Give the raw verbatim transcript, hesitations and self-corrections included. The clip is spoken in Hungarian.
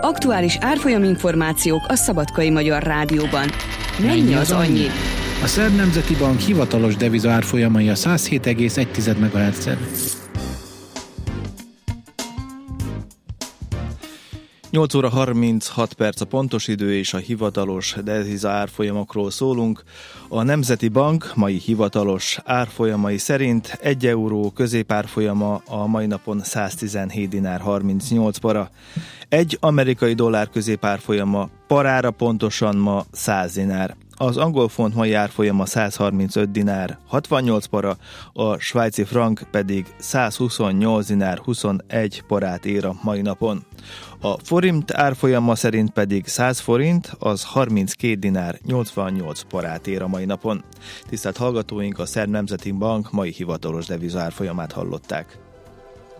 Aktuális árfolyaminformációk a Szabadkai Magyar Rádióban. Mennyi az annyi? A Szerb Nemzeti Bank hivatalos deviza árfolyamai a száz hét egész egy megahertzen. nyolc óra harminchat perc a pontos idő, és a hivatalos deviza árfolyamokról szólunk. A Nemzeti Bank mai hivatalos árfolyamai szerint egy euró középárfolyama a mai napon száztizenhét dinár harmincnyolc para. Egy amerikai dollár középárfolyama parára pontosan ma száz dinár. Az angol font mai árfolyama száz harmincöt dinár hatvannyolc para, a svájci frank pedig száz huszonnyolc dinár huszonegy parát ér a mai napon. A forint árfolyama szerint pedig száz forint, az harminckét dinár nyolcvannyolc parát ér a mai napon. Tisztelt hallgatóink, a Szerb Nemzeti Bank mai hivatalos deviza árfolyamát hallották.